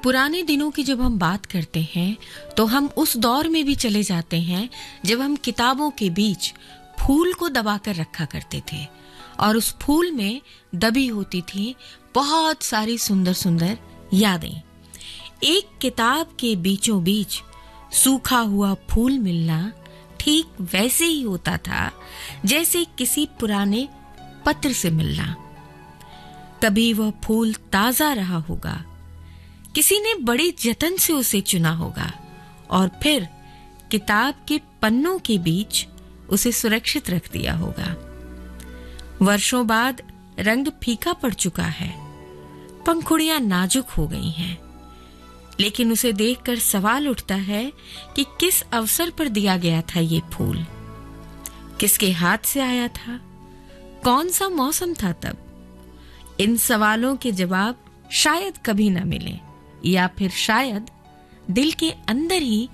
पुराने दिनों की जब हम बात करते हैं तो हम उस दौर में भी चले जाते हैं जब हम किताबों के बीच फूल को दबाकर रखा करते थे और उस फूल में दबी होती थी बहुत सारी सुंदर सुंदर यादें। एक किताब के बीचों बीच सूखा हुआ फूल मिलना ठीक वैसे ही होता था जैसे किसी पुराने पत्र से मिलना। कभी वह फूल ताजा रहा होगा, किसी ने बड़े जतन से उसे चुना होगा और फिर किताब के पन्नों के बीच उसे सुरक्षित रख दिया होगा। वर्षों बाद रंग फीका पड़ चुका है, पंखुड़ियां नाजुक हो गई हैं, लेकिन उसे देखकर सवाल उठता है कि किस अवसर पर दिया गया था ये फूल, किसके हाथ से आया था, कौन सा मौसम था तब। इन सवालों के जवाब शायद कभी न मिले या फिर शायद दिल के अंदर ही